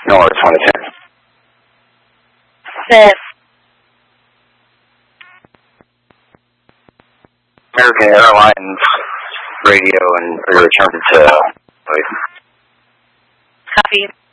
North 2010. Set. American Airlines radio and return to... Copy.